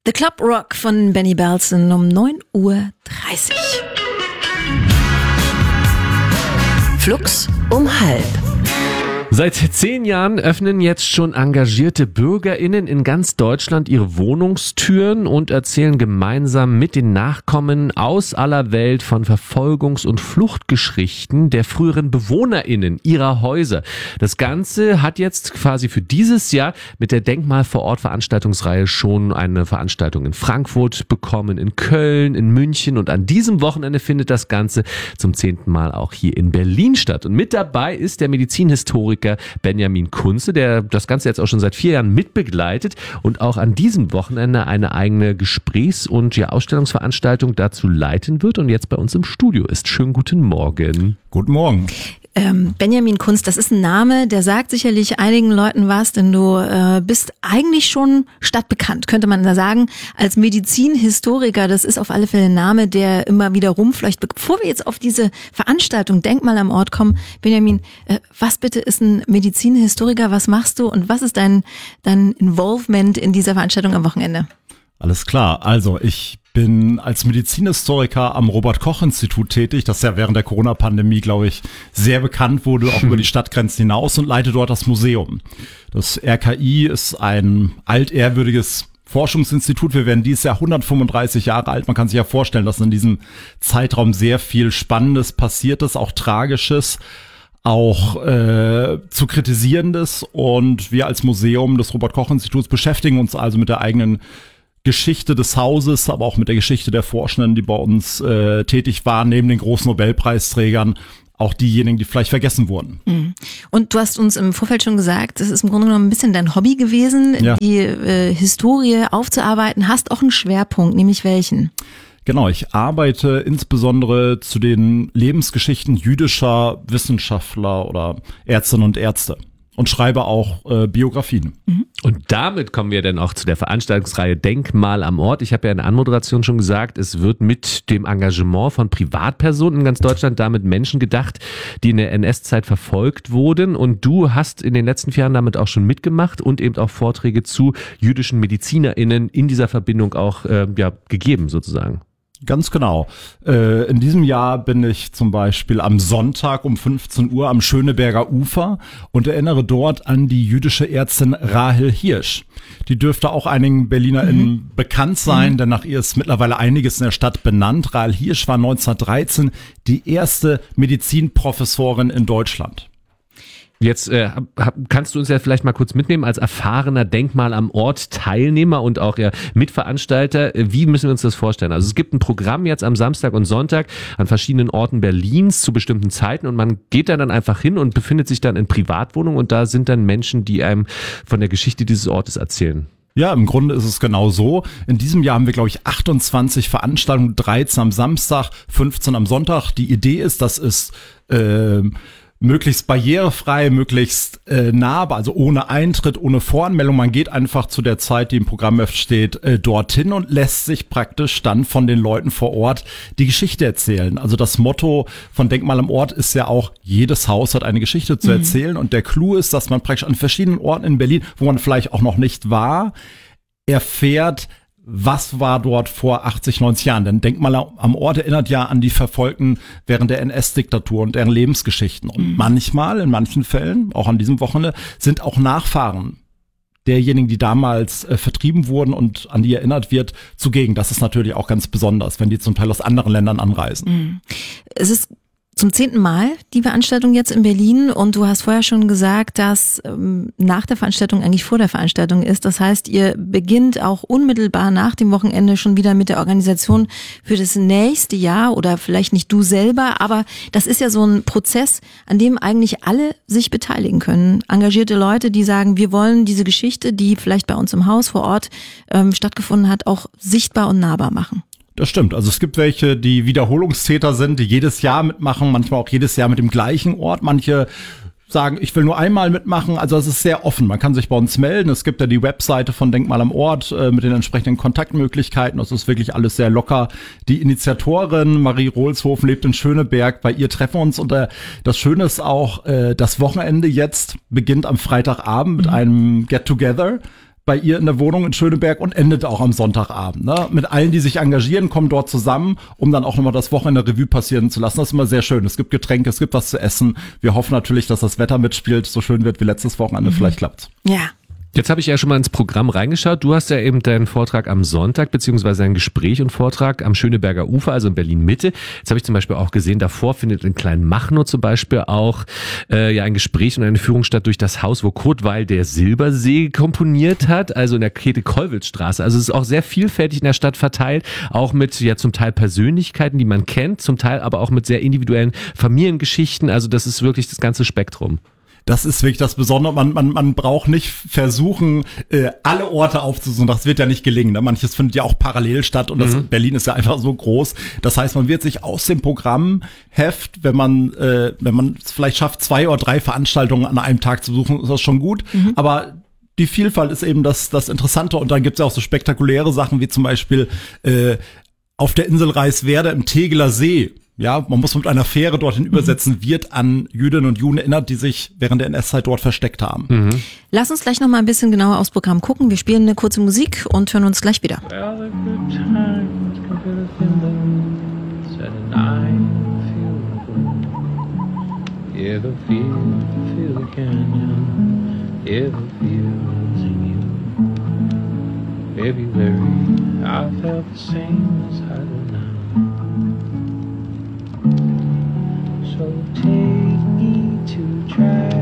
The Club Rock von Benny Belson um 9:30 Uhr. Flux um 12:30. Seit 10 Jahren öffnen jetzt schon engagierte BürgerInnen in ganz Deutschland ihre Wohnungstüren und erzählen gemeinsam mit den Nachkommen aus aller Welt von Verfolgungs- und Fluchtgeschichten der früheren BewohnerInnen ihrer Häuser. Das Ganze hat jetzt quasi für dieses Jahr mit der Denkmal vor Ort Veranstaltungsreihe schon eine Veranstaltung in Frankfurt bekommen, in Köln, in München, und an diesem Wochenende findet das Ganze zum 10. Mal auch hier in Berlin statt. Und mit dabei ist der Medizinhistoriker Benjamin Kunze, der das Ganze jetzt auch schon seit 4 Jahren mitbegleitet und auch an diesem Wochenende eine eigene Gesprächs- und Ausstellungsveranstaltung dazu leiten wird und jetzt bei uns im Studio ist. Schönen guten Morgen. Guten Morgen. Benjamin Kunz, das ist ein Name, der sagt sicherlich einigen Leuten was, denn du bist eigentlich schon stadtbekannt, könnte man da sagen, als Medizinhistoriker. Das ist auf alle Fälle ein Name, der immer wieder rumfleucht. Bevor wir jetzt auf diese Veranstaltung Denkmal am Ort kommen, Benjamin, was bitte ist ein Medizinhistoriker, was machst du und was ist dein Involvement in dieser Veranstaltung am Wochenende? Alles klar, also ich bin als Medizinhistoriker am Robert-Koch-Institut tätig, das ja während der Corona-Pandemie, glaube ich, sehr bekannt wurde, auch über die Stadtgrenzen hinaus, und leite dort das Museum. Das RKI ist ein altehrwürdiges Forschungsinstitut. Wir werden dieses Jahr 135 Jahre alt. Man kann sich ja vorstellen, dass in diesem Zeitraum sehr viel Spannendes passiert ist, auch Tragisches, auch zu Kritisierendes. Und wir als Museum des Robert-Koch-Instituts beschäftigen uns also mit der eigenen Geschichte des Hauses, aber auch mit der Geschichte der Forschenden, die bei uns tätig waren, neben den großen Nobelpreisträgern, auch diejenigen, die vielleicht vergessen wurden. Und du hast uns im Vorfeld schon gesagt, das ist im Grunde genommen ein bisschen dein Hobby gewesen, ja, die Historie aufzuarbeiten. Hast auch einen Schwerpunkt, nämlich welchen? Genau, ich arbeite insbesondere zu den Lebensgeschichten jüdischer Wissenschaftler oder Ärztinnen und Ärzte. Und schreibe auch Biografien. Und damit kommen wir dann auch zu der Veranstaltungsreihe Denkmal am Ort. Ich habe ja in der Anmoderation schon gesagt, es wird mit dem Engagement von Privatpersonen in ganz Deutschland damit Menschen gedacht, die in der NS-Zeit verfolgt wurden. Und du hast in den letzten 4 Jahren damit auch schon mitgemacht und eben auch Vorträge zu jüdischen MedizinerInnen in dieser Verbindung auch gegeben sozusagen. Ganz genau. In diesem Jahr bin ich zum Beispiel am Sonntag um 15 Uhr am Schöneberger Ufer und erinnere dort an die jüdische Ärztin Rahel Hirsch. Die dürfte auch einigen BerlinerInnen bekannt sein, denn nach ihr ist mittlerweile einiges in der Stadt benannt. Rahel Hirsch war 1913 die erste Medizinprofessorin in Deutschland. Jetzt kannst du uns ja vielleicht mal kurz mitnehmen als erfahrener Denkmal am Ort Teilnehmer und auch Mitveranstalter. Wie müssen wir uns das vorstellen? Also es gibt ein Programm jetzt am Samstag und Sonntag an verschiedenen Orten Berlins zu bestimmten Zeiten und man geht dann einfach hin und befindet sich dann in Privatwohnungen und da sind dann Menschen, die einem von der Geschichte dieses Ortes erzählen. Ja, im Grunde ist es genau so. In diesem Jahr haben wir, glaube ich, 28 Veranstaltungen, 13 am Samstag, 15 am Sonntag. Die Idee ist, dass es möglichst barrierefrei, möglichst nah, also ohne Eintritt, ohne Voranmeldung. Man geht einfach zu der Zeit, die im Programm steht, dorthin und lässt sich praktisch dann von den Leuten vor Ort die Geschichte erzählen. Also das Motto von Denkmal am Ort ist ja auch, jedes Haus hat eine Geschichte zu erzählen. Und der Clou ist, dass man praktisch an verschiedenen Orten in Berlin, wo man vielleicht auch noch nicht war, erfährt, was war dort vor 80, 90 Jahren? Denn Denkmal am Ort erinnert ja an die Verfolgten während der NS-Diktatur und deren Lebensgeschichten. Und manchmal, in manchen Fällen, auch an diesem Wochenende, sind auch Nachfahren derjenigen, die damals vertrieben wurden und an die erinnert wird, zugegen. Das ist natürlich auch ganz besonders, wenn die zum Teil aus anderen Ländern anreisen. Es ist zum 10. Mal die Veranstaltung jetzt in Berlin und du hast vorher schon gesagt, dass nach der Veranstaltung eigentlich vor der Veranstaltung ist. Das heißt, ihr beginnt auch unmittelbar nach dem Wochenende schon wieder mit der Organisation für das nächste Jahr oder vielleicht nicht du selber, aber das ist ja so ein Prozess, an dem eigentlich alle sich beteiligen können. Engagierte Leute, die sagen, wir wollen diese Geschichte, die vielleicht bei uns im Haus vor Ort stattgefunden hat, auch sichtbar und nahbar machen. Das stimmt. Also es gibt welche, die Wiederholungstäter sind, die jedes Jahr mitmachen, manchmal auch jedes Jahr mit dem gleichen Ort. Manche sagen, ich will nur einmal mitmachen. Also es ist sehr offen. Man kann sich bei uns melden. Es gibt ja die Webseite von Denkmal am Ort mit den entsprechenden Kontaktmöglichkeiten. Das ist wirklich alles sehr locker. Die Initiatorin Marie Rohlshofen lebt in Schöneberg. Bei ihr treffen wir uns. Und das Schöne ist auch, das Wochenende jetzt beginnt am Freitagabend mit einem Get-Together. bei ihr in der Wohnung in Schöneberg und endet auch am Sonntagabend. Ne? Mit allen, die sich engagieren, kommen dort zusammen, um dann auch nochmal das Wochenende Revue passieren zu lassen. Das ist immer sehr schön. Es gibt Getränke, es gibt was zu essen. Wir hoffen natürlich, dass das Wetter mitspielt, so schön wird wie letztes Wochenende. Vielleicht klappt's. Ja. Jetzt habe ich ja schon mal ins Programm reingeschaut. Du hast ja eben deinen Vortrag am Sonntag, beziehungsweise ein Gespräch und Vortrag am Schöneberger Ufer, also in Berlin-Mitte. Jetzt habe ich zum Beispiel auch gesehen, davor findet in Kleinmachnow zum Beispiel auch ein Gespräch und eine Führung statt durch das Haus, wo Kurt Weil der Silbersee komponiert hat, also in der Käthe-Kollwitz-Straße. Also es ist auch sehr vielfältig in der Stadt verteilt, auch mit ja zum Teil Persönlichkeiten, die man kennt, zum Teil aber auch mit sehr individuellen Familiengeschichten. Also das ist wirklich das ganze Spektrum. Das ist wirklich das Besondere. Man braucht nicht versuchen, alle Orte aufzusuchen. Das wird ja nicht gelingen. Ne? Manches findet ja auch parallel statt und Berlin ist ja einfach so groß. Das heißt, man wird sich aus dem Programmheft, wenn man es vielleicht schafft, 2 oder 3 Veranstaltungen an einem Tag zu besuchen, ist das schon gut. Aber die Vielfalt ist eben das Interessante. Und dann gibt es ja auch so spektakuläre Sachen wie zum Beispiel auf der Insel Reiswerder im Tegeler See. Ja, man muss mit einer Fähre dorthin übersetzen, wird an Jüdinnen und Juden erinnert, die sich während der NS-Zeit dort versteckt haben. Lass uns gleich noch mal ein bisschen genauer aufs Programm gucken. Wir spielen eine kurze Musik und hören uns gleich wieder. So take me to try